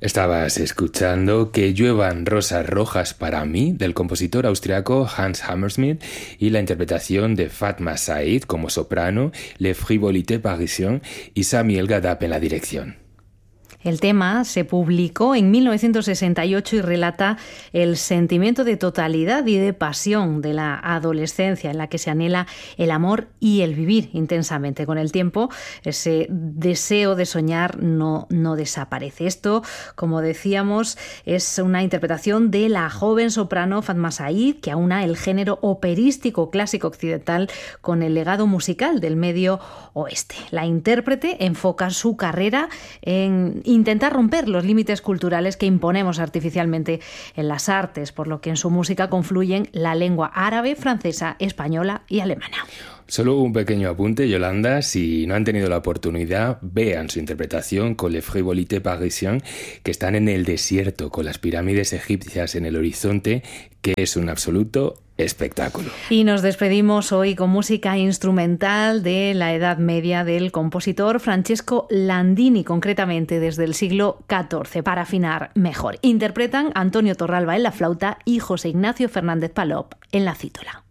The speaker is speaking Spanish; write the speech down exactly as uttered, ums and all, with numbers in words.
Estabas escuchando Que lluevan rosas rojas para mí, del compositor austriaco Hans Hammersmith, y la interpretación de Fatma Said como soprano, Les Frivolités Parisiennes y Sami El Ghadab en la dirección. El tema se publicó en mil novecientos sesenta y ocho y relata el sentimiento de totalidad y de pasión de la adolescencia en la que se anhela el amor y el vivir intensamente. Con el tiempo, ese deseo de soñar no, no desaparece. Esto, como decíamos, es una interpretación de la joven soprano Fatma Said, que aúna el género operístico clásico occidental con el legado musical del Medio Oeste. La intérprete enfoca su carrera en intentar romper los límites culturales que imponemos artificialmente en las artes, por lo que en su música confluyen la lengua árabe, francesa, española y alemana. Solo un pequeño apunte, Yolanda, si no han tenido la oportunidad, vean su interpretación con Les Frivolités Parisiennes, que están en el desierto con las pirámides egipcias en el horizonte, que es un absoluto espectáculo. Y nos despedimos hoy con música instrumental de la Edad Media del compositor Francesco Landini, concretamente desde el siglo catorce, para afinar mejor. Interpretan Antonio Torralba en la flauta y José Ignacio Fernández Palop en la cítara.